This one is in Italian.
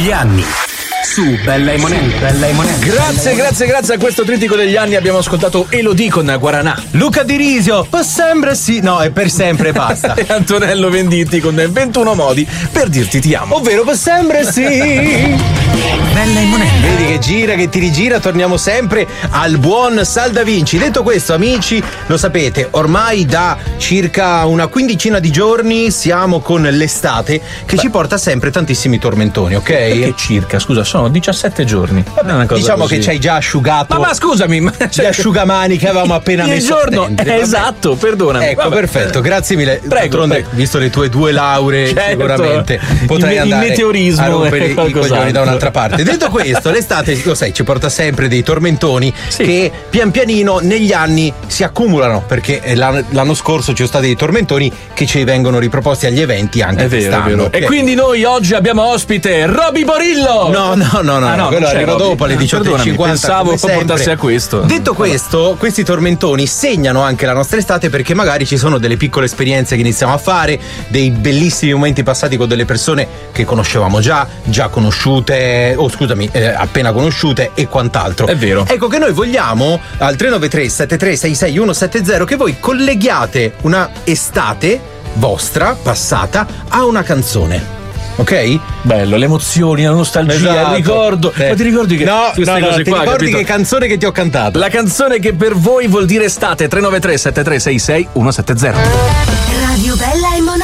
degli anni su Bella e Monelli. Grazie a questo trittico degli anni abbiamo ascoltato Elodie con Guaranà. Luca Di Risio, per sempre sì, no, è per sempre basta. E Antonello Venditti con 21 modi per dirti ti amo. Ovvero per sempre sì. Bella e Monelli. Vedi che gira, che ti rigira, torniamo sempre al buon Sal Da Vinci. Detto questo, amici, lo sapete, ormai da circa una quindicina di giorni siamo con l'estate che ci porta sempre tantissimi tormentoni, ok? Che circa, scusa, sono 17 giorni. Diciamo che ci hai già asciugato. Ma scusami, gli asciugamani che avevamo appena messo. Il giorno, esatto, perdonami. Ecco, perfetto, grazie mille. Prego. Visto le tue 2 lauree, certo, sicuramente potrai andare il meteorismo a rompere i coglioni da un'altra parte. Detto questo, l'estate, lo sai, ci porta sempre dei tormentoni che pian pianino negli anni si accumulano, perché l'anno scorso ci sono stati dei tormentoni che ci vengono riproposti agli eventi anche quest'anno. È vero. Okay. E quindi noi oggi abbiamo ospite Roby Borillo. No, quello arriva dopo alle 18:50. Pensavo portasse a questo. Detto questo, questi tormentoni segnano anche la nostra estate, perché magari ci sono delle piccole esperienze che iniziamo a fare, dei bellissimi momenti passati con delle persone che conoscevamo già conosciute, appena conosciute e quant'altro. È vero. Ecco che noi vogliamo al 393 7366 170 che voi colleghiate una estate vostra passata a una canzone. Ok? Bello, le emozioni, la nostalgia, esatto. Il ricordo. Ma ti ricordi che queste cose ti qua, ricordi capito? che canzone che ti ho cantato? La canzone che per voi vuol dire estate. 393 7366 170. Radio Bella e Monelli.